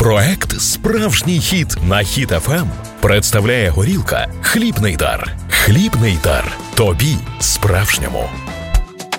Проект «Справжній хіт» на Хіт ФМ представляє горілка «Хлібний дар». «Хлібний дар» тобі справжньому.